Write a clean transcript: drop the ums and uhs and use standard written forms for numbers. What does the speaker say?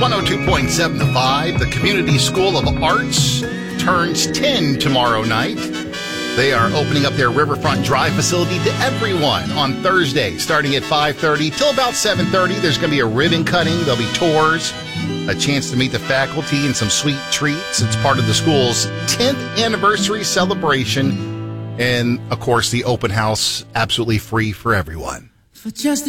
102.7 to 5. The Community School of Arts turns 10 tomorrow night. They are opening up their Riverfront Drive facility to everyone on Thursday, starting at 5:30 till about 7:30. There's going to be a ribbon cutting. There'll be tours, a chance to meet the faculty, and some sweet treats. It's part of the school's 10th anniversary celebration. And, of course, the open house, absolutely free for everyone. For just